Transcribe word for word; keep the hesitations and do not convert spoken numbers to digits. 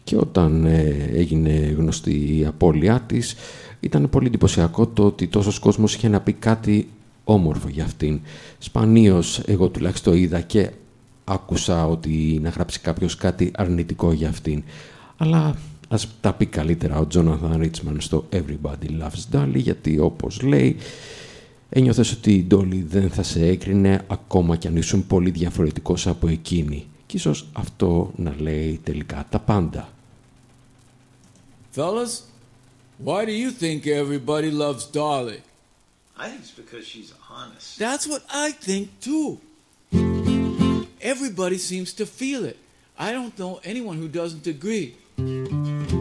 Και όταν ε, έγινε γνωστή η απώλειά της, ήταν πολύ εντυπωσιακό το ότι τόσος κόσμος είχε να πει κάτι όμορφο για αυτήν. Σπανίως εγώ τουλάχιστον είδα και άκουσα ότι να γράψει κάποιος κάτι αρνητικό για αυτήν. Αλλά ας τα πει καλύτερα ο Τζόναθαν Ρίτσμαν στο Everybody Loves Dolly, γιατί όπως λέει, ένιωθες ότι η Dolly δεν θα σε έκρινε ακόμα κι αν ήσουν πολύ διαφορετικός από εκείνη. Και ίσως αυτό να λέει τελικά τα πάντα. Fellas, why do you think everybody loves Dolly? I think it's because she's honest. That's what I think too. Everybody seems to feel it. I don't know anyone who doesn't agree.